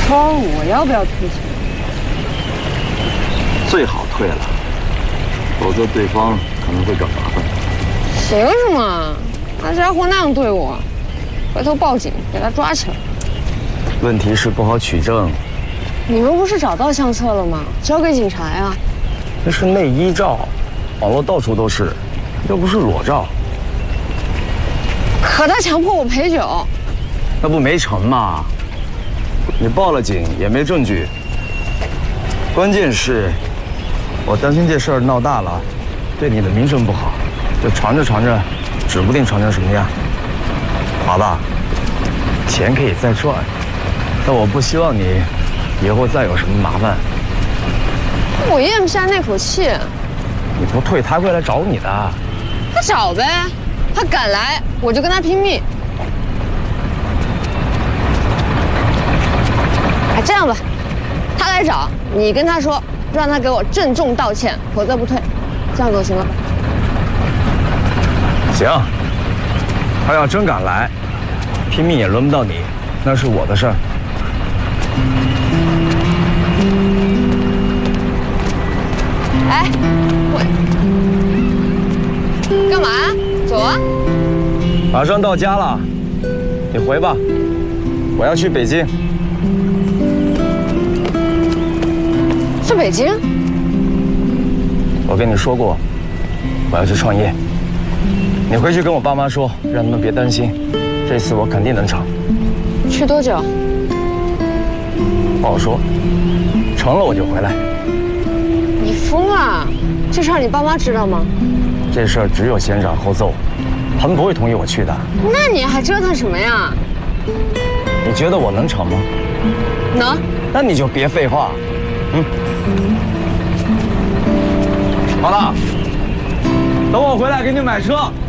说我要不要退钱？ 最好退了，否则对方可能会找麻烦。 凭什么？那家伙那样对我，回头报警给他抓起来。 问题是不好取证。 你们不是找到相册了吗？交给警察呀。 那是内衣照，网络到处都是，又不是裸照。 可他强迫我陪酒， 那不没成吗？你报了警也没证据。关键是，我担心这事儿闹大了，对你的名声不好。这传着传着，指不定传成什么样。华子，钱可以再赚，但我不希望你以后再有什么麻烦。 我咽不下那口气。 你不退，他会来找你的。 他找呗，他敢来，我就跟他拼命。哎，这样吧，他来找你，跟他说，让他给我郑重道歉，否则不退。这样总行了。 行，他要真敢来，拼命也轮不到你，那是我的事儿。 哎，我干嘛？走啊！ 马上到家了，你回吧，我要去北京。 去北京？ 我跟你说过，我要去创业。你回去跟我爸妈说，让他们别担心，这次我肯定能成。 去多久？ 不好说，成了我就回来。 你疯了？这事儿你爸妈知道吗？ 这事儿只有先斩后奏，他们不会同意我去的。 那你还折腾什么呀？ 你觉得我能成吗？ 能。 那你就别废话。好了，等我回来给你买车。